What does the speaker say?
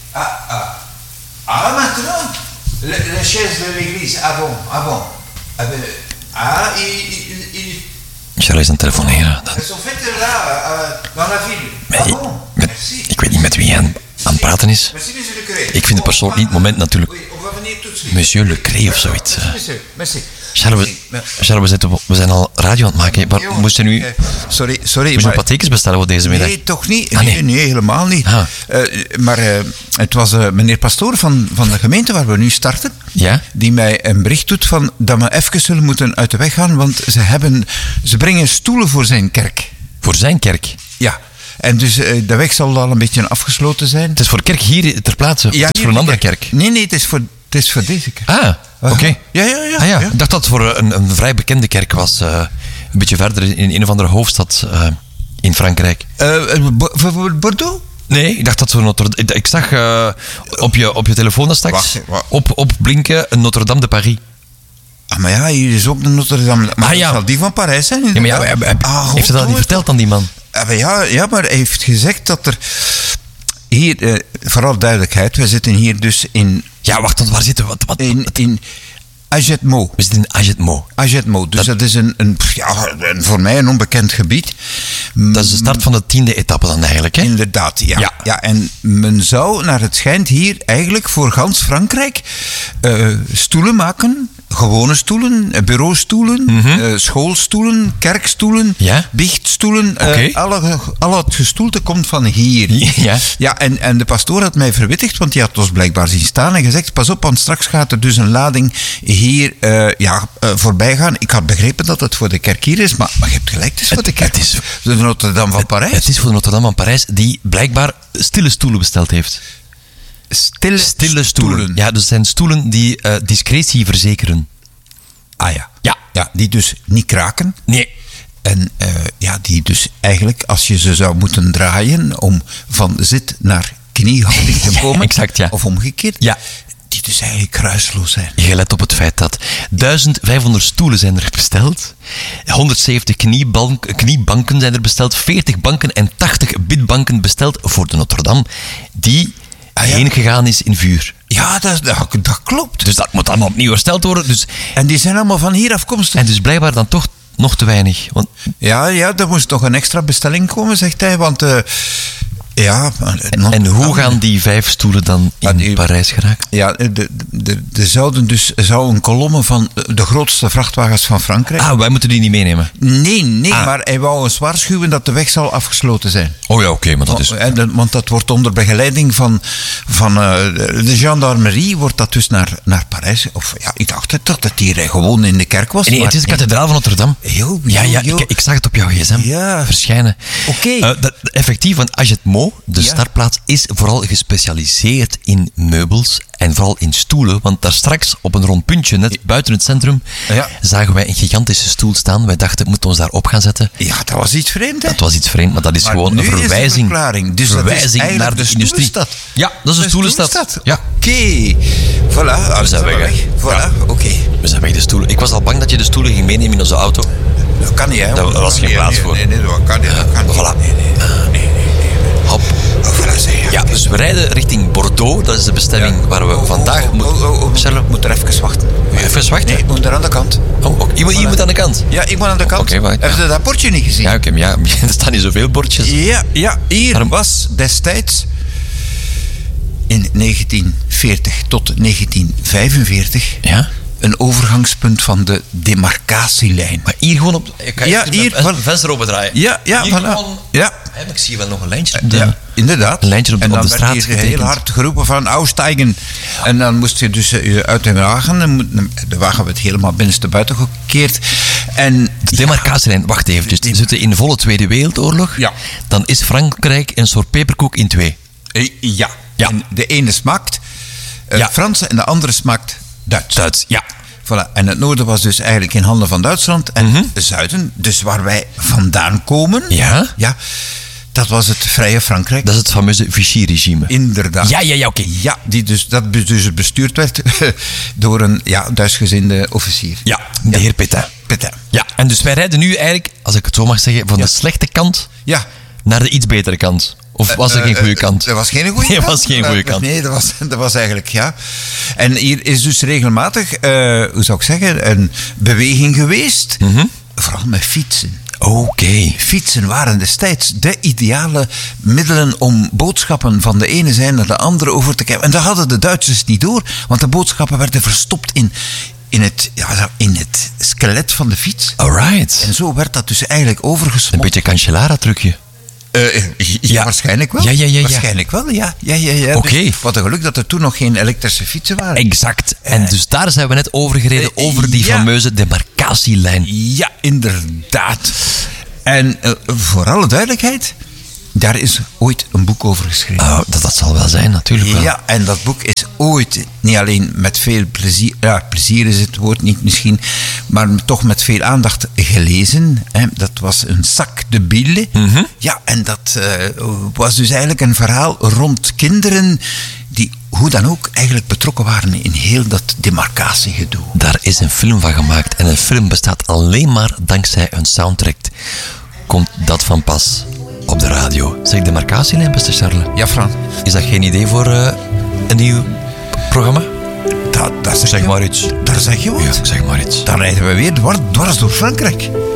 Maintenant, la chaise de l'église. Ah bon. Charles is aan het telefoneren. Elles sont faites là, dans la ville. Merci. Ik weet niet met wie hij aan het praten is. Merci, monsieur le curé. Ik vind het persoonlijk niet het moment natuurlijk. Oui, on va venir tout de suite. Monsieur Le Cré of zoiets. Merci. Charles, we zijn al radio aan het maken. Maar moest je nu... Sorry. Moest je een patekens bestellen voor deze middag? Nee, toch niet. Ah, nee. Nee, helemaal niet. Ah. Maar het was meneer Pastoor van de gemeente waar we nu starten. Ja? Die mij een bericht doet van dat we even zullen moeten uit de weg gaan, want ze brengen stoelen voor zijn kerk. Voor zijn kerk? Ja. En dus de weg zal al een beetje afgesloten zijn. Het is voor de kerk hier ter plaatse? Ja, het is voor een andere kerk? Nee, het is voor deze kerk. Ah, oké. Ja. Ik dacht dat het voor een vrij bekende kerk was. Een beetje verder in een of andere hoofdstad in Frankrijk. Bordeaux? Nee, ik dacht dat we Notre-Dame... Ik zag op je telefoon dat straks op blinken een Notre-Dame de Paris. Ah, maar ja, hier is ook de Notre-Dame. Maar dat zal die van Parijs zijn. Ja, maar heeft hij dat niet verteld aan die man? Ja, maar hij heeft gezegd dat er... Hier, vooral duidelijkheid, we zitten hier dus in... Ja, wacht, waar zitten we? In Agetmo. We zitten in Agetmo. Agetmo, dus dat is een voor mij een onbekend gebied. Dat is de start van de 10e etappe dan eigenlijk, hè? Inderdaad, ja. En men zou, naar het schijnt, hier eigenlijk voor gans Frankrijk stoelen maken. Gewone stoelen, bureaustoelen, schoolstoelen, kerkstoelen, biechtstoelen. Al het gestoelte komt van hier. Ja, en de pastoor had mij verwittigd, want die had ons blijkbaar zien staan en gezegd, pas op, want straks gaat er dus een lading hier voorbij gaan. Ik had begrepen dat het voor de kerk hier is, maar je hebt gelijk, het is voor de kerk. Het is de Notre-Dame van Parijs. Het is voor de Notre-Dame van Parijs, die blijkbaar stille stoelen besteld heeft. Stille stoelen. Ja, dus het zijn stoelen die discretie verzekeren. Ah ja. Ja, die dus niet kraken. Nee. En die dus eigenlijk, als je ze zou moeten draaien om van zit naar kniehouding te komen. Exact, ja. Of omgekeerd. Ja. Die dus eigenlijk kruisloos zijn. Je let op het feit dat 1500 stoelen zijn er besteld. 170 kniebanken zijn er besteld. 40 banken en 80 bidbanken besteld voor de Notre-Dame. Die heen gegaan is in vuur. Ja, dat klopt. Dus dat moet allemaal opnieuw hersteld worden. Dus... En die zijn allemaal van hier afkomstig. En dus blijkbaar dan toch nog te weinig. Want... Ja, er moest toch een extra bestelling komen, zegt hij. Want en hoe gaan die 5 stoelen dan in Parijs geraken? Ja, er zou een kolonne van de grootste vrachtwagens van Frankrijk... Ah, wij moeten die niet meenemen? Nee, maar hij wou ons waarschuwen dat de weg zal afgesloten zijn. Oh ja, oké, maar dat is... Want dat wordt onder begeleiding van de gendarmerie, wordt dat dus naar Parijs... Of ja, ik dacht dat het hier gewoon in de kerk was. Nee, het is de kathedraal van Notre-Dame. Ja, ik zag het op jouw gsm verschijnen. Oké. Effectief, want Agetmo, de startplaats, is vooral gespecialiseerd in meubels en vooral in stoelen. Want daar straks, op een rond puntje, net buiten het centrum, zagen wij een gigantische stoel staan. Wij dachten, we moeten ons daar op gaan zetten. Ja, dat was iets vreemd, hè? Dat was iets vreemd, maar dat is gewoon een verwijzing. Dus verwijzing naar de industrie. Ja, dat is een stoelenstad. Ja. Oké. Voilà, we zijn weg. Voilà, oké. We zijn weg, de stoelen. Ik was al bang dat je de stoelen ging meenemen in onze auto. Dat kan niet, hè? Daar was geen plaats voor. Nee, dat kan niet. Voilà. Nee. Hop. Ja, dus we rijden richting Bordeaux. Dat is de bestemming waar we vandaag moeten... Ik moet er even wachten. Even wachten? Nee, ik moet er aan de kant. Oh, okay. Je moet aan de kant? Ja, ik moet aan de kant. Okay, wacht, Heb je dat bordje niet gezien? Ja, oké. Ja, er staan niet zoveel bordjes. Ja, hier was destijds in 1940 tot 1945 een overgangspunt van de demarcatielijn. Maar hier gewoon op... hier een venster opendraaien. Ja, hier voilà. Gewoon, ik zie wel nog een lijntje. Inderdaad. Een lijntje op de straat getekend. En dan werd hier heel hard geroepen van aussteigen. En dan moest je dus uit de wagen. De wagen werd helemaal binnenstebuiten gekeerd. En de demarcatielijn, wacht even. Dus we zitten in volle Tweede Wereldoorlog. Ja. Dan is Frankrijk een soort peperkoek in twee. Ja. En de ene smaakt Frans en de andere smaakt Duits. Ja. Voilà. En het noorden was dus eigenlijk in handen van Duitsland. En het zuiden, dus waar wij vandaan komen... Ja, dat was het Vrije Frankrijk. Dat is het fameuze Vichy-regime. Inderdaad. Ja, oké. Ja, dat dus bestuurd werd door een Duitsgezinde officier. Ja, de heer Pétain. Ja, en dus wij rijden nu eigenlijk, als ik het zo mag zeggen, van de slechte kant naar de iets betere kant. Of was er geen goede kant? Dat was geen goede kant. Was geen goede kant. Nee, dat was eigenlijk, ja. En hier is dus regelmatig, hoe zou ik zeggen, een beweging geweest. Vooral met fietsen. Oké. Fietsen waren destijds de ideale middelen om boodschappen van de ene zijde naar de andere over te krijgen. En dat hadden de Duitsers niet door, want de boodschappen werden verstopt in het skelet van de fiets. Alright. En zo werd dat dus eigenlijk overgesmolten. Een beetje Cancellara-trucje. Ja, waarschijnlijk wel. Ja. Waarschijnlijk wel, ja. Oké. Dus wat een geluk dat er toen nog geen elektrische fietsen waren. Exact. En dus daar zijn we net over gereden, over die fameuze demarcatielijn. Ja, inderdaad. En voor alle duidelijkheid, daar is ooit een boek over geschreven. Oh, dat zal wel zijn, natuurlijk wel. Ja, en dat boek is ooit, niet alleen met veel plezier, plezier is het woord niet misschien, maar toch met veel aandacht gelezen. Hè. Dat was een Sac de Bille. Ja, en dat was dus eigenlijk een verhaal rond kinderen die hoe dan ook eigenlijk betrokken waren in heel dat demarcatiegedoe. Daar is een film van gemaakt en een film bestaat alleen maar dankzij een soundtrack. Komt dat van pas op de radio. Zeg, demarcatielijn, beste Charles. Ja, Fran. Is dat geen idee voor een nieuw programma? Zeg maar iets. Daar zeg je wat. Ja, zeg maar iets. Dan rijden we weer dwars door Frankrijk.